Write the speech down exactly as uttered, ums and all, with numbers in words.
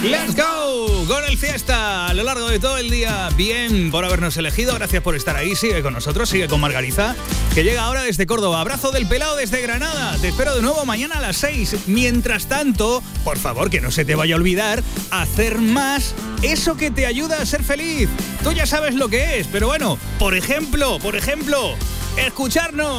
Let's go con el Fiesta a lo largo de todo el día. Bien por habernos elegido, gracias por estar ahí. Sigue con nosotros, sigue con Margarita, que llega ahora desde Córdoba. Abrazo del pelado desde Granada. Te espero de nuevo mañana a las seis. Mientras tanto, por favor, que no se te vaya a olvidar hacer más eso que te ayuda a ser feliz. Tú ya sabes lo que es, pero bueno, por ejemplo, por ejemplo, escucharnos.